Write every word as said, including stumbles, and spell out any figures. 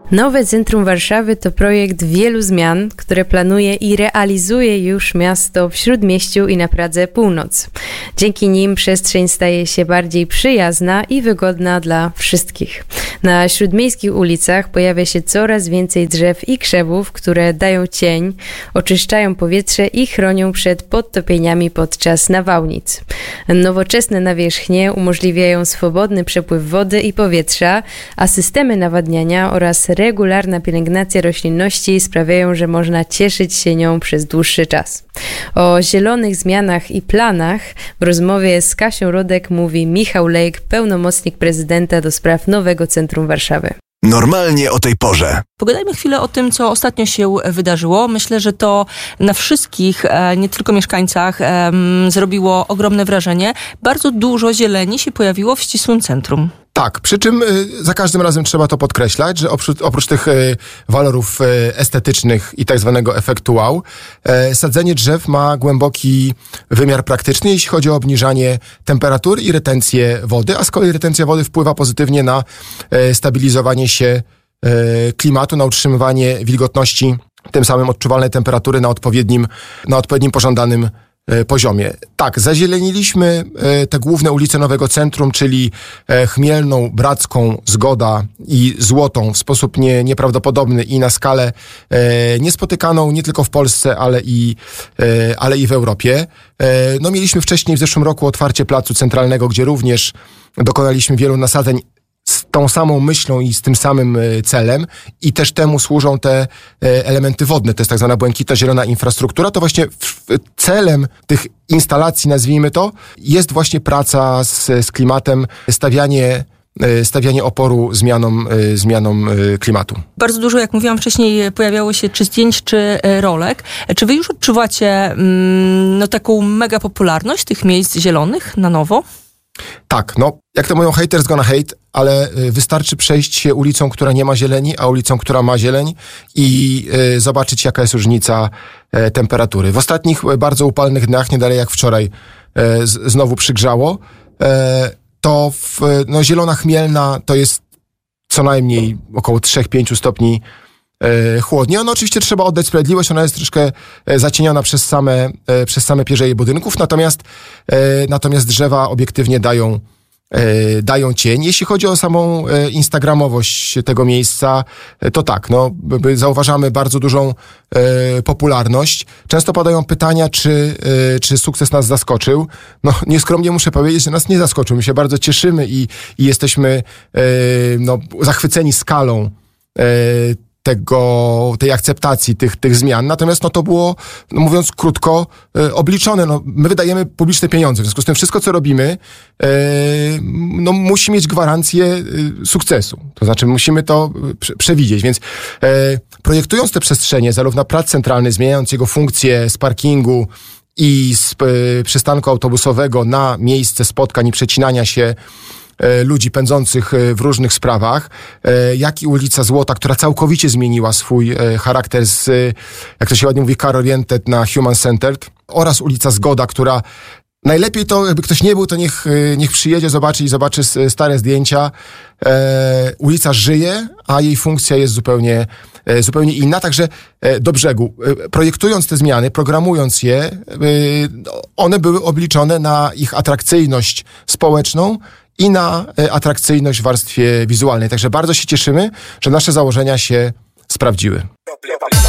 Nowe Centrum Warszawy to projekt wielu zmian, które planuje i realizuje już miasto w Śródmieściu i na Pradze Północ. Dzięki nim przestrzeń staje się bardziej przyjazna i wygodna dla wszystkich. Na śródmiejskich ulicach pojawia się coraz więcej drzew i krzewów, które dają cień, oczyszczają powietrze i chronią przed podtopieniami podczas nawałnic. Nowoczesne nawierzchnie umożliwiają swobodny przepływ wody i powietrza, a systemy nawadniania oraz regularna pielęgnacja roślinności sprawiają, że można cieszyć się nią przez dłuższy czas. O zielonych zmianach i planach w rozmowie z Kasią Rodek mówi Michał Lejk, pełnomocnik prezydenta do spraw Nowego Centrum Warszawy. Normalnie o tej porze. Pogadajmy chwilę o tym, co ostatnio się wydarzyło. Myślę, że to na wszystkich, nie tylko mieszkańcach, zrobiło ogromne wrażenie. Bardzo dużo zieleni się pojawiło w ścisłym centrum. Tak, przy czym y, za każdym razem trzeba to podkreślać, że oprócz, oprócz tych y, walorów y, estetycznych i tak zwanego efektu wow, y, sadzenie drzew ma głęboki wymiar praktyczny, jeśli chodzi o obniżanie temperatury i retencję wody, a z kolei retencja wody wpływa pozytywnie na y, stabilizowanie się y, klimatu, na utrzymywanie wilgotności, tym samym odczuwalnej temperatury na odpowiednim, na odpowiednim pożądanym poziomie. Tak, zazieloniliśmy te główne ulice Nowego Centrum, czyli Chmielną, Bracką, Zgoda i Złotą w sposób nie, nieprawdopodobny i na skalę niespotykaną nie tylko w Polsce, ale i, ale i w Europie. No, mieliśmy wcześniej w zeszłym roku otwarcie Placu Centralnego, gdzie również dokonaliśmy wielu nasadzeń z tą samą myślą i z tym samym celem i też temu służą te elementy wodne, to jest tak zwana błękitno-zielona infrastruktura. To właśnie celem tych instalacji, nazwijmy to, jest właśnie praca z, z klimatem, stawianie stawianie oporu zmianom, zmianom klimatu. Bardzo dużo, jak mówiłam wcześniej, pojawiało się czy zdjęć, czy rolek. Czy wy już odczuwacie no, taką mega popularność tych miejsc zielonych na nowo? Tak, no jak to mówią, haters gonna hate, ale wystarczy przejść się ulicą, która nie ma zieleni, a ulicą, która ma zieleń i y, zobaczyć, jaka jest różnica y, temperatury. W ostatnich y, bardzo upalnych dniach, nie dalej jak wczoraj, y, z, znowu przygrzało, y, to w, no, Zielona Chmielna to jest co najmniej około trzy do pięciu stopni y, chłodniej. No oczywiście trzeba oddać sprawiedliwość, ona jest troszkę y, zacieniona przez same, y, przez same pierzeje budynków, natomiast, y, natomiast drzewa obiektywnie dają dają cień. Jeśli chodzi o samą instagramowość tego miejsca, to tak, no, zauważamy bardzo dużą e, popularność. Często padają pytania, czy, e, czy sukces nas zaskoczył. No, nieskromnie muszę powiedzieć, że nas nie zaskoczył. My się bardzo cieszymy i, i jesteśmy e, no, zachwyceni skalą e, tego, tej akceptacji tych, tych zmian. Natomiast no, to było, no, mówiąc krótko, e, obliczone. No, my wydajemy publiczne pieniądze. W związku z tym wszystko, co robimy, e, no, musi mieć gwarancję e, sukcesu. To znaczy musimy to prze, przewidzieć. Więc e, projektując te przestrzenie, zarówno Plac Centralny, zmieniając jego funkcję z parkingu i z e, przystanku autobusowego na miejsce spotkań i przecinania się ludzi pędzących w różnych sprawach, jak i ulica Złota, która całkowicie zmieniła swój charakter z, jak to się ładnie mówi, car-oriented na human-centered, oraz ulica Zgoda, która najlepiej to, jakby ktoś nie był, to niech, niech przyjedzie, zobaczy i zobaczy stare zdjęcia. E, ulica żyje, a jej funkcja jest zupełnie, e, zupełnie inna. Także e, do brzegu. E, projektując te zmiany, programując je, e, one były obliczone na ich atrakcyjność społeczną i na e, atrakcyjność w warstwie wizualnej. Także bardzo się cieszymy, że nasze założenia się sprawdziły.